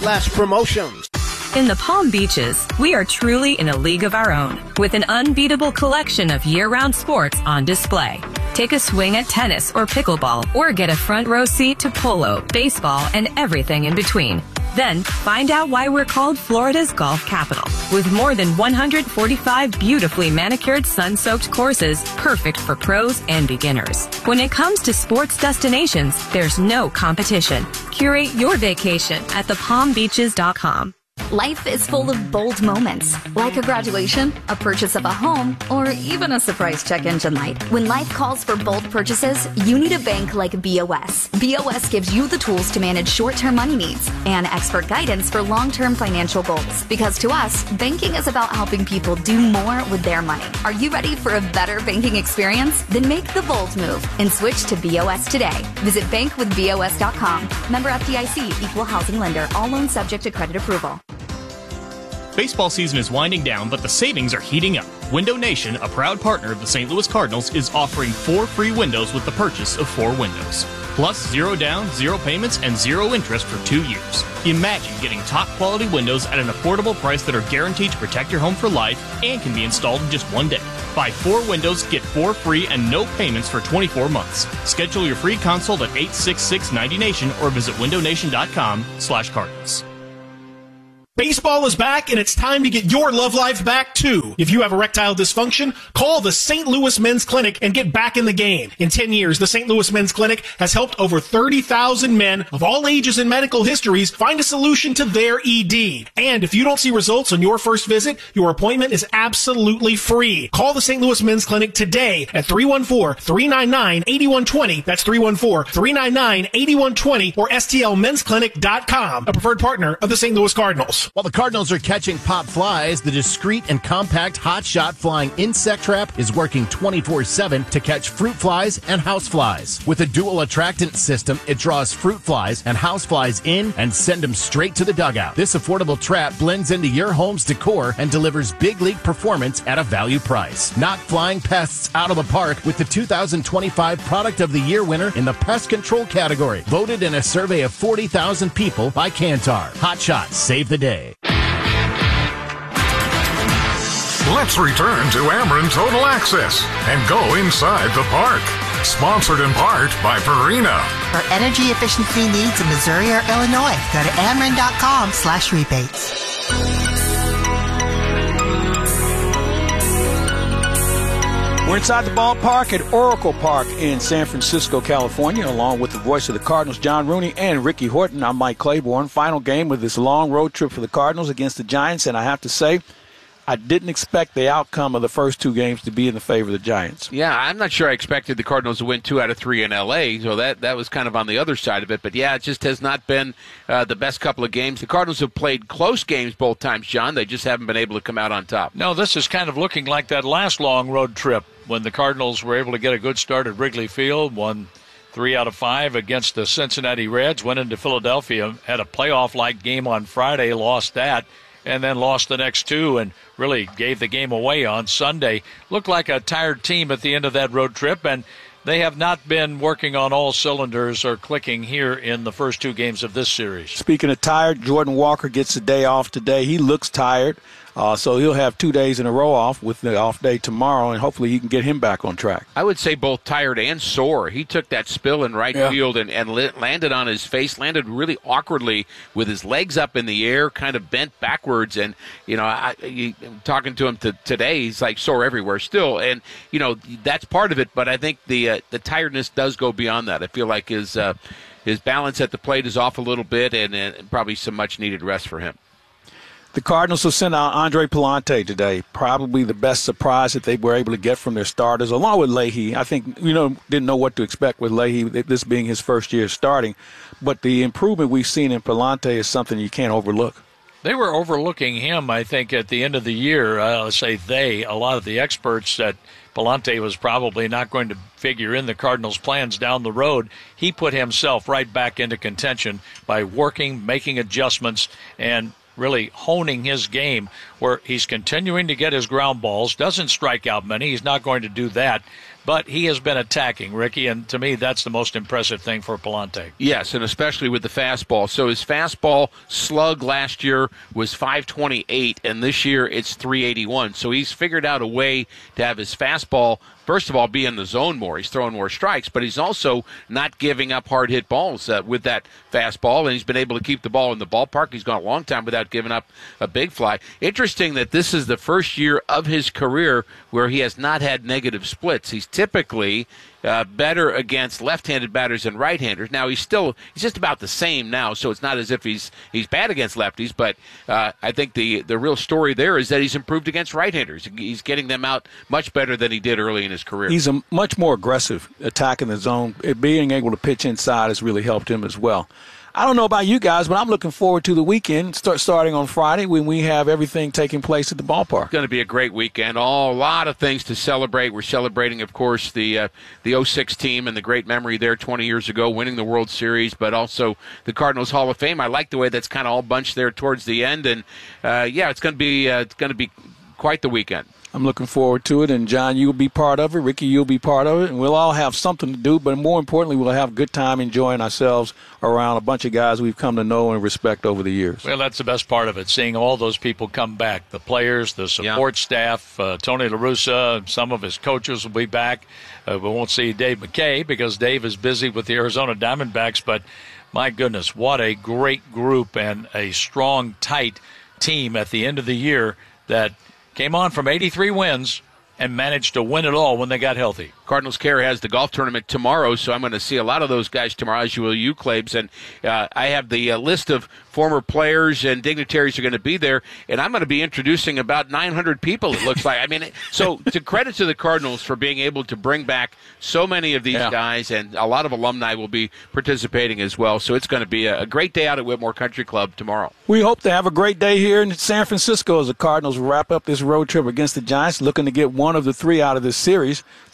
Whiplash-Promotions. In the Palm Beaches, we are truly in a league of our own, with an unbeatable collection of year-round sports on display. Take a swing at tennis or pickleball, or get a front row seat to polo, baseball, and everything in between. Then, find out why we're called Florida's golf capital, with more than 145 beautifully manicured sun-soaked courses, perfect for pros and beginners. When it comes to sports destinations, there's no competition. Curate your vacation at thepalmbeaches.com. Life is full of bold moments, like a graduation, a purchase of a home, or even a surprise check engine light. When life calls for bold purchases, you need a bank like BOS. BOS gives you the tools to manage short-term money needs and expert guidance for long-term financial goals. Because to us, banking is about helping people do more with their money. Are you ready for a better banking experience? Then make the bold move and switch to BOS today. Visit bankwithbos.com. Member FDIC, equal housing lender. All loans subject to credit approval. Baseball season is winding down, but the savings are heating up. Window Nation, a proud partner of the St. Louis Cardinals, is offering 4 free windows with the purchase of 4 windows. Plus 0 down, 0 payments, and 0 interest for 2 years. Imagine getting top quality windows at an affordable price that are guaranteed to protect your home for life and can be installed in just 1 day. Buy 4 windows, get 4 free, and no payments for 24 months. Schedule your free consult at 866-90Nation or visit windownation.com/Cardinals. Baseball is back, and it's time to get your love life back, too. If you have erectile dysfunction, call the St. Louis Men's Clinic and get back in the game. In 10 years, the St. Louis Men's Clinic has helped over 30,000 men of all ages and medical histories find a solution to their ED. And if you don't see results on your first visit, your appointment is absolutely free. Call the St. Louis Men's Clinic today at 314-399-8120. That's 314-399-8120 or stlmensclinic.com, a preferred partner of the St. Louis Cardinals. While the Cardinals are catching pop flies, the discreet and compact Hot Shot Flying Insect Trap is working 24/7 to catch fruit flies and house flies. With a dual attractant system, it draws fruit flies and house flies in and send them straight to the dugout. This affordable trap blends into your home's decor and delivers big league performance at a value price. Knock flying pests out of the park with the 2025 Product of the Year winner in the pest control category, voted in a survey of 40,000 people by Kantar. Hot Shot, save the day. Let's return to Ameren Total Access and go inside the park. Sponsored in part by Purina. For energy efficiency needs in Missouri or Illinois, go to Ameren.com/rebates. We're inside the ballpark at Oracle Park in San Francisco, California, along with the voice of the Cardinals, John Rooney, and Ricky Horton. I'm Mike Claiborne. Final game of this long road trip for the Cardinals against the Giants, and I have to say, I didn't expect the outcome of the first 2 games to be in the favor of the Giants. Yeah, I'm not sure I expected the Cardinals to win 2 out of 3 in L.A., so that was kind of on the other side of it. But, yeah, it just has not been the best couple of games. The Cardinals have played close games both times, John. They just haven't been able to come out on top. No, this is kind of looking like that last long road trip when the Cardinals were able to get a good start at Wrigley Field, won 3 out of 5 against the Cincinnati Reds, went into Philadelphia, had a playoff-like game on Friday, lost that, and then lost the next 2 and really gave the game away on Sunday. Looked like a tired team at the end of that road trip, and they have not been working on all cylinders or clicking here in the first 2 games of this series. Speaking of tired, Jordan Walker gets a day off today. He looks tired. So he'll have 2 days in a row off with the off day tomorrow, and hopefully he can get him back on track. I would say both tired and sore. He took that spill in right field and landed on his face, landed really awkwardly with his legs up in the air, kind of bent backwards. And, talking to him today, he's like sore everywhere still. And, that's part of it, but I think the tiredness does go beyond that. I feel like his balance at the plate is off a little bit and probably some much-needed rest for him. The Cardinals will send out Andre Pallante today, probably the best surprise that they were able to get from their starters, along with Leahy. I think, didn't know what to expect with Leahy, this being his first year starting. But the improvement we've seen in Pallante is something you can't overlook. They were overlooking him, I think, at the end of the year. A lot of the experts, that Pallante was probably not going to figure in the Cardinals' plans down the road. He put himself right back into contention by working, making adjustments, and really honing his game, where he's continuing to get his ground balls, doesn't strike out many. He's not going to do that. But he has been attacking, Ricky, and to me that's the most impressive thing for Pallante. Yes, and especially with the fastball. So his fastball slug last year was 528, and this year it's 381. So he's figured out a way to have his fastball, first of all, be in the zone more. He's throwing more strikes, but he's also not giving up hard hit balls with that fastball, and he's been able to keep the ball in the ballpark. He's gone a long time without giving up a big fly. Interesting that this is the first year of his career where he has not had negative splits. He's typically better against left-handed batters than right-handers. Now he's just about the same now, so it's not as if he's bad against lefties. But I think the real story there is that he's improved against right-handers. He's getting them out much better than he did early in his career. He's a much more aggressive attacking the zone. Being able to pitch inside has really helped him as well. I don't know about you guys, but I'm looking forward to the weekend starting on Friday when we have everything taking place at the ballpark. It's going to be a great weekend. A lot of things to celebrate. We're celebrating, of course, the 06 team and the great memory there 20 years ago, winning the World Series, but also the Cardinals Hall of Fame. I like the way that's kind of all bunched there towards the end, and it's going to be quite the weekend. I'm looking forward to it, and John, you'll be part of it. Ricky, you'll be part of it, and we'll all have something to do, but more importantly, we'll have a good time enjoying ourselves around a bunch of guys we've come to know and respect over the years. Well, that's the best part of it, seeing all those people come back, the players, the support staff, Tony La Russa, some of his coaches will be back. We won't see Dave McKay because Dave is busy with the Arizona Diamondbacks, but my goodness, what a great group and a strong, tight team at the end of the year that came on from 83 wins and managed to win it all when they got healthy. Cardinals Care has the golf tournament tomorrow, so I'm going to see a lot of those guys tomorrow, as you will you, Claibs. And I have the list of former players and dignitaries who are going to be there, and I'm going to be introducing about 900 people, it looks like. I mean, so to credit to the Cardinals for being able to bring back so many of these guys, and a lot of alumni will be participating as well. So it's going to be a great day out at Whitmore Country Club tomorrow. We hope to have a great day here in San Francisco as the Cardinals wrap up this road trip against the Giants, looking to get one of the three out of this series.